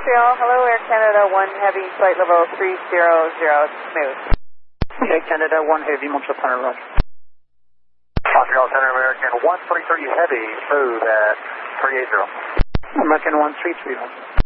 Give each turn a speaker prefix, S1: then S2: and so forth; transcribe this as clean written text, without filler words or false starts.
S1: Montreal, hello, Air Canada 1 Heavy, flight level 300, smooth.
S2: Air Canada 1 Heavy, Montreal Center, Roger.
S3: Montreal Center, American 1330 Heavy, smooth at 380.
S2: American 133, Roger.